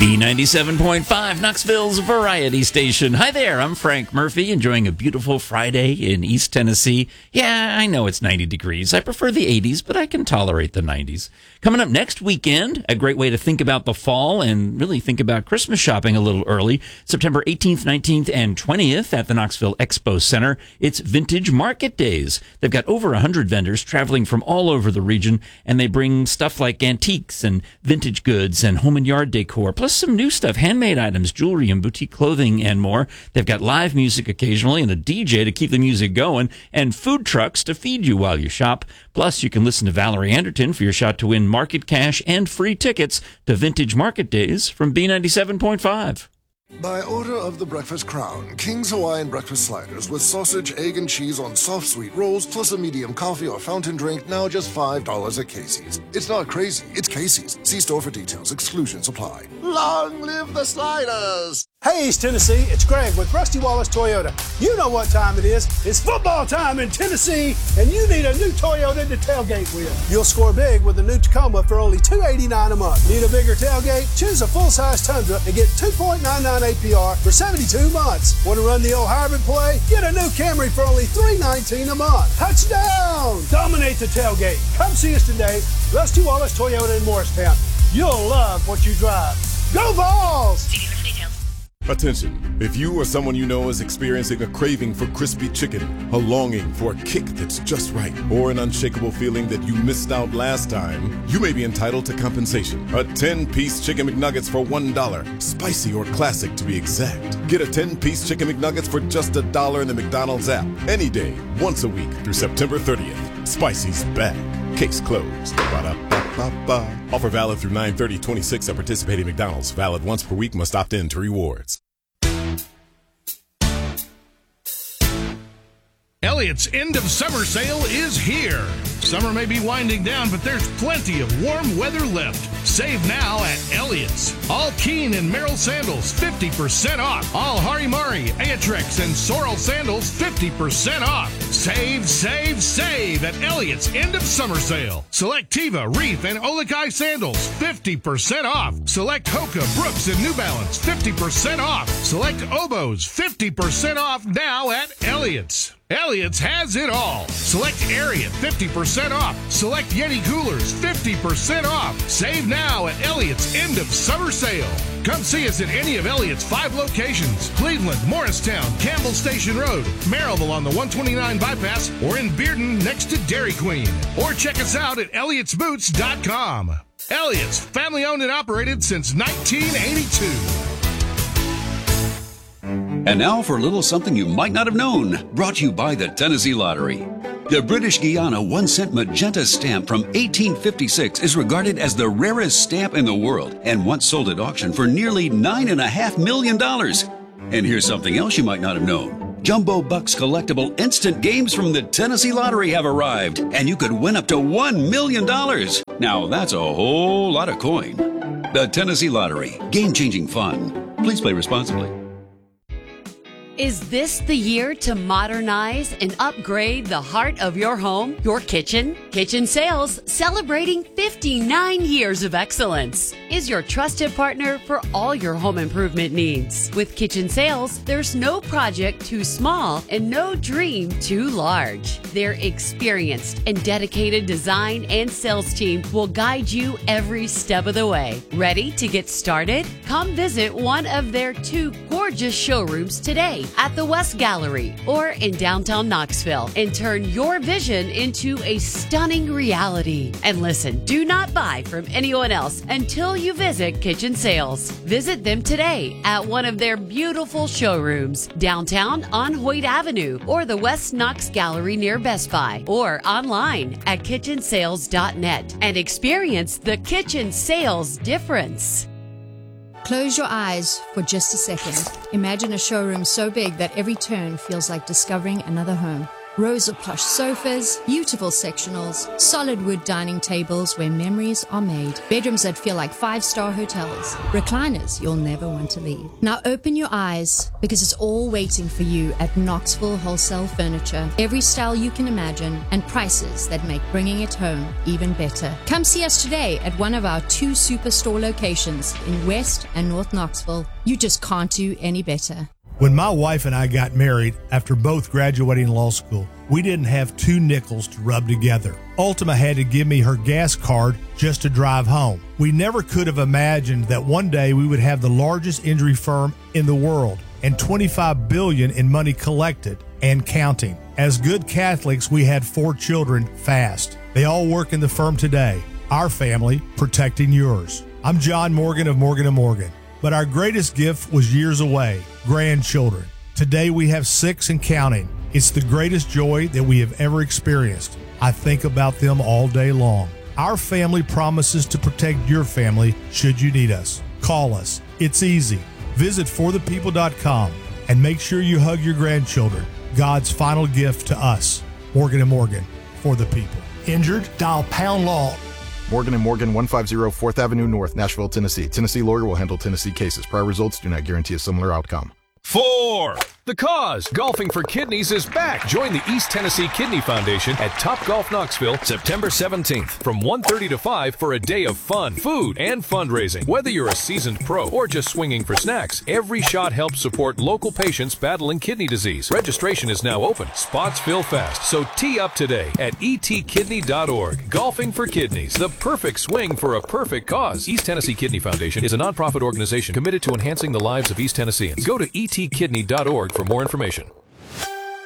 B97.5, Knoxville's variety station. Hi there, I'm Frank Murphy, enjoying a beautiful Friday in East Tennessee. Yeah, I know it's 90 degrees. I prefer the 80s, but I can tolerate the 90s. Coming up next weekend, a great way to think about the fall and really think about Christmas shopping a little early. September 18th, 19th, and 20th at the Knoxville Expo Center. It's Vintage Market Days. They've got over 100 vendors traveling from all over the region, and they bring stuff like antiques and vintage goods and home and yard decor, plus some new stuff, handmade items, jewelry, and boutique clothing, and more. They've got live music occasionally and a DJ to keep the music going, and food trucks to feed you while you shop. Plus, you can listen to Valerie Anderton for your shot to win market cash and free tickets to Vintage Market Days from B97.5. By order of the Breakfast Crown, King's Hawaiian breakfast sliders with sausage, egg, and cheese on soft sweet rolls, plus a medium coffee or fountain drink, now just $5 at Casey's. It's not crazy, it's Casey's. See store for details. Exclusions apply. Long live the sliders! Hey, East Tennessee, it's Greg with Rusty Wallace Toyota. You know what time it is. It's football time in Tennessee, and you need a new Toyota to tailgate with. You'll score big with the new Tacoma for only $289 a month. Need a bigger tailgate? Choose a full-size Tundra and get 2.99 APR for 72 months. Want to run the old hybrid play? Get a new Camry for only $319 a month. Touchdown! Dominate the tailgate. Come see us today, Rusty Wallace Toyota in Morristown. You'll love what you drive. Go Vols! Attention, if you or someone you know is experiencing a craving for crispy chicken, a longing for a kick that's just right, or an unshakable feeling that you missed out last time, you may be entitled to compensation. A 10-piece Chicken McNuggets for $1, spicy or classic to be exact. Get a 10-piece Chicken McNuggets for just $1 in the McDonald's app, any day, once a week through September 30th. Spicy's back. Case closed. Ba-da-ba-ba-ba. Offer valid through 9/30/26 at participating McDonald's. Valid once per week. Must opt in to rewards. Elliott's end of summer sale is here. Summer may be winding down, but there's plenty of warm weather left. Save now at Elliott's. All Keen and Merrill sandals, 50% off. All Harimari, Aetrex, and Sorrel sandals, 50% off. Save, save, save at Elliott's end of summer sale. Select Teva, Reef, and Olakai sandals, 50% off. Select Hoka, Brooks, and New Balance, 50% off. Select Oboes, 50% off now at Elliott's. Elliott's has it all. Select Ariat, 50% off. Select Yeti coolers, 50% off. Save now at Elliott's end of summer sale. Come see us at any of Elliott's 5 locations: Cleveland, Morristown, Campbell Station Road, Maryville on the 129 bypass, or in Bearden next to Dairy Queen. Or check us out at Elliott'sBoots.com. Elliott's, family owned and operated since 1982. And now for a little something you might not have known, brought to you by the Tennessee Lottery. The British Guiana 1-cent magenta stamp from 1856 is regarded as the rarest stamp in the world and once sold at auction for nearly $9.5 million. And here's something else you might not have known. Jumbo Bucks collectible instant games from the Tennessee Lottery have arrived, and you could win up to $1 million. Now that's a whole lot of coin. The Tennessee Lottery, game-changing fun. Please play responsibly. Is this the year to modernize and upgrade the heart of your home, your kitchen? Kitchen Sales, celebrating 59 years of excellence, is your trusted partner for all your home improvement needs. With Kitchen Sales, there's no project too small and no dream too large. Their experienced and dedicated design and sales team will guide you every step of the way. Ready to get started? Come visit one of their 2 gorgeous showrooms today at the West Gallery or in downtown Knoxville and turn your vision into a stunning reality. And listen, do not buy from anyone else until you visit Kitchen Sales. Visit them today at one of their beautiful showrooms downtown on Hoyt Avenue or the West Knox Gallery near Best Buy, or online at kitchensales.net and experience the Kitchen Sales difference. Close your eyes for just a second. Imagine a showroom so big that every turn feels like discovering another home. Rows of plush sofas, beautiful sectionals, solid wood dining tables where memories are made, bedrooms that feel like five-star hotels, recliners you'll never want to leave. Now open your eyes, because it's all waiting for you at Knoxville Wholesale Furniture. Every style you can imagine and prices that make bringing it home even better. Come see us today at one of our 2 superstore locations in West and North Knoxville. You just can't do any better. When my wife and I got married after both graduating law school, we didn't have 2 nickels to rub together. Ultima had to give me her gas card just to drive home. We never could have imagined that one day we would have the largest injury firm in the world and $25 billion in money collected and counting. As good Catholics, we had 4 children fast. They all work in the firm today. Our family protecting yours. I'm John Morgan of Morgan & Morgan. But our greatest gift was years away, grandchildren. Today we have 6 and counting. It's the greatest joy that we have ever experienced. I think about them all day long. Our family promises to protect your family should you need us. Call us. It's easy. Visit forthepeople.com and make sure you hug your grandchildren. God's final gift to us. Morgan & Morgan, for the people. Injured? Dial pound law. Morgan & Morgan, 150 4th Avenue North, Nashville, Tennessee. Tennessee lawyer will handle Tennessee cases. Prior results do not guarantee a similar outcome. 4. The Cause Golfing for Kidneys is back. Join the East Tennessee Kidney Foundation at Topgolf Knoxville September 17th from 1:30 to 5 for a day of fun, food, and fundraising. Whether you're a seasoned pro or just swinging for snacks, every shot helps support local patients battling kidney disease. Registration is now open. Spots fill fast, so tee up today at etkidney.org. Golfing for Kidneys, the perfect swing for a perfect cause. East Tennessee Kidney Foundation is a nonprofit organization committed to enhancing the lives of East Tennesseans. Go to etkidney.org for more information.